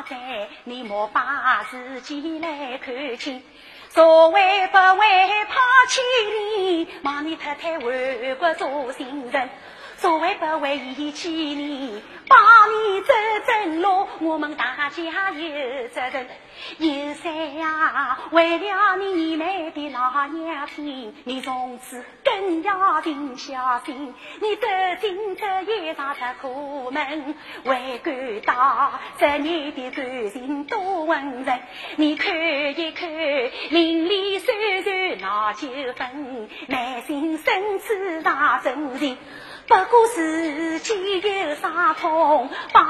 大灾，你莫把自己来看清。所谓不为抛弃你，望你太太为国做新人。所谓不为遗弃你，帮你走正路，我们大家有责任。有谁呀？为了你妹的老娘亲，你从此更要定小心。你走进这一场的苦门，会感到这你的感情多温润。你看一看，邻里虽然闹纠纷，内心深处大真情。不过自己有伤痛，